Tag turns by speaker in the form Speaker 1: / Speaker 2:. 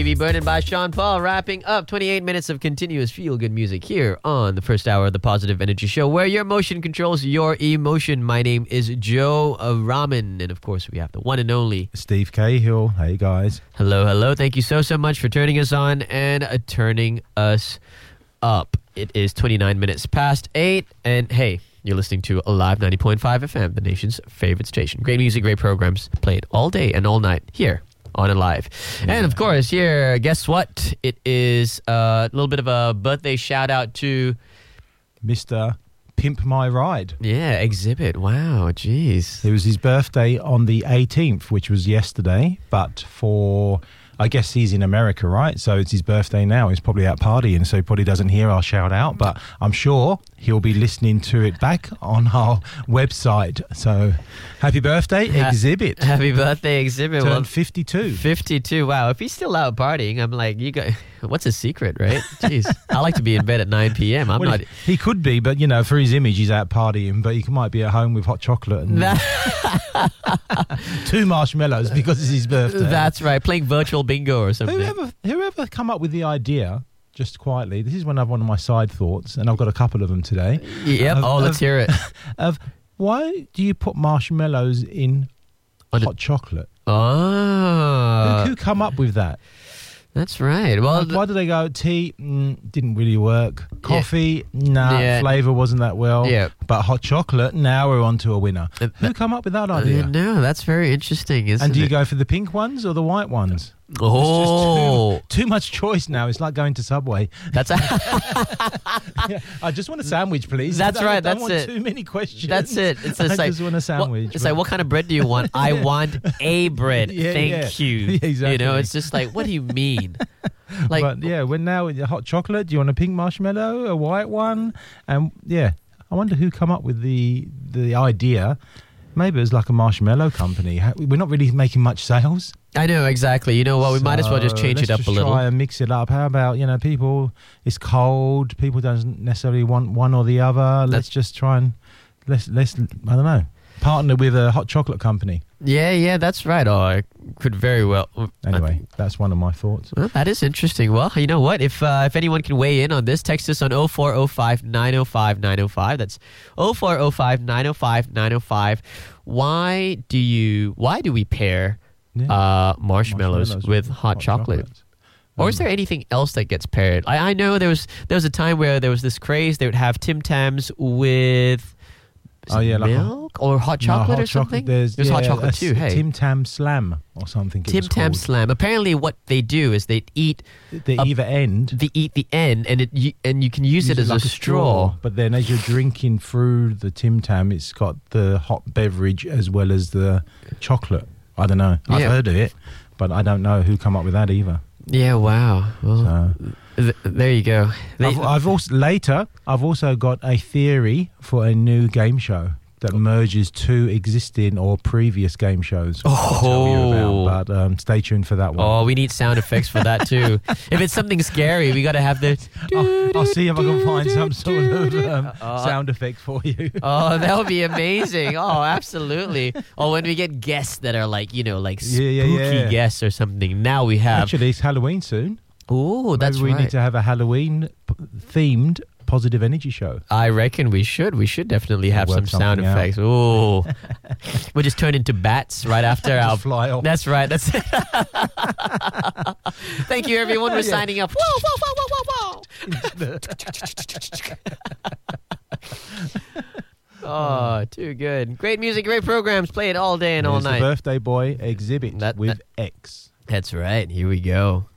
Speaker 1: Baby Burden by Sean Paul, wrapping up 28 minutes of continuous feel-good music here on the first hour of the Positive Energy Show, where your motion controls your emotion. My name is Joe Raman, and of course we have the one and only
Speaker 2: Steve Cahill. Hey guys.
Speaker 1: Hello. Thank you so much for turning us on and turning us up. It is 29 minutes past 8, and hey, you're listening to Alive 90.5 FM, the nation's favorite station. Great music, great programs, played all day and all night here on Alive. Yeah. And of course, here, guess what? It is a little bit of a birthday shout out to
Speaker 2: Mr. Pimp My Ride.
Speaker 1: Yeah, Exhibit. Wow, jeez.
Speaker 2: It was his birthday on the 18th, which was yesterday, but for... I guess he's in America, right? So it's his birthday now. He's probably out partying, so he probably doesn't hear our shout out, but I'm sure he'll be listening to it back on our website. So happy birthday, Exhibit.
Speaker 1: Happy birthday, Exhibit.
Speaker 2: Turned 52.
Speaker 1: 52. Wow. If he's still out partying, I'm like, what's his secret, right? Jeez. I like to be in bed at 9 p.m. I'm not.
Speaker 2: He could be, but for his image, he's out partying, but he might be at home with hot chocolate and 2 marshmallows because it's his birthday.
Speaker 1: That's right. Playing virtual bingo or something.
Speaker 2: Whoever come up with the idea, just quietly, this is one of my side thoughts, and I've got a couple of them today.
Speaker 1: Yep. Let's hear it.
Speaker 2: Of why do you put marshmallows in hot chocolate?
Speaker 1: Oh.
Speaker 2: Who come up with that?
Speaker 1: That's right. Well,
Speaker 2: why do they go tea? Didn't really work. Coffee? Nah, flavour wasn't that well. Yeah. But hot chocolate? Now we're on to a winner. Who come up with that idea?
Speaker 1: No, that's very interesting, isn't it?
Speaker 2: And do you go for the pink ones or the white ones?
Speaker 1: Oh,
Speaker 2: too much choice now. It's like going to Subway.
Speaker 1: That's
Speaker 2: I just want a sandwich, please.
Speaker 1: That's right.
Speaker 2: I
Speaker 1: don't
Speaker 2: want
Speaker 1: it.
Speaker 2: Too many questions.
Speaker 1: That's it. It's
Speaker 2: I just want a sandwich.
Speaker 1: It's like, what kind of bread do you want? I want a bread. Thank you.
Speaker 2: Yeah, exactly.
Speaker 1: It's just like, what do you mean? Like,
Speaker 2: but when now with hot chocolate, do you want a pink marshmallow, a white one? And I wonder who come up with the idea. Maybe it was like a marshmallow company. We're not really making much sales.
Speaker 1: I know, exactly. You know what? We might as well just change it up a little.
Speaker 2: Try and mix it up. How about, people, it's cold. People don't necessarily want one or the other. Let's just try and, let's I don't know, partner with a hot chocolate company. Yeah,
Speaker 1: that's right. Oh, I could very well.
Speaker 2: Anyway, that's one of my thoughts.
Speaker 1: Well, that is interesting. Well, you know what? If anyone can weigh in on this, text us on 0405 905 905. That's 0405 905 905. Why do we pair marshmallows with hot chocolate? Or is there anything else that gets paired? I know there was a time where there was this craze. They would have Tim Tams with milk or hot chocolate or something. There's hot chocolate too. Hey,
Speaker 2: Tim Tam Slam or something.
Speaker 1: Tim Tam Slam. Apparently, what they do is they eat
Speaker 2: the end.
Speaker 1: They eat the end, and you can use it as a straw.
Speaker 2: But then, as you're drinking through the Tim Tam, it's got the hot beverage as well as the chocolate. I don't know. I've heard of it, but I don't know who come up with that either.
Speaker 1: Yeah. Wow. Well, there you go.
Speaker 2: I've also got a theory for a new game show that merges 2 existing or previous game shows. I'll tell you about, but stay tuned for that one.
Speaker 1: Oh, we need sound effects for that too. If it's something scary, we got to have the...
Speaker 2: I'll see if I can find some sort of sound effect for you.
Speaker 1: Oh, that would be amazing. Oh, absolutely. Or when we get guests that are like, spooky guests or something. Now we have...
Speaker 2: Actually, it's Halloween soon.
Speaker 1: Oh, that's
Speaker 2: Maybe we need to have a Halloween-themed Positive Energy Show.
Speaker 1: I reckon we should. We should definitely have some sound effects. Oh, we'll just turn into bats right after our
Speaker 2: fly off.
Speaker 1: That's right. That's it. Thank you, everyone. We're signing up. Oh, too good. Great music, great programs. Play it all day and all night.
Speaker 2: The birthday boy Exhibit with X.
Speaker 1: That's right. Here we go.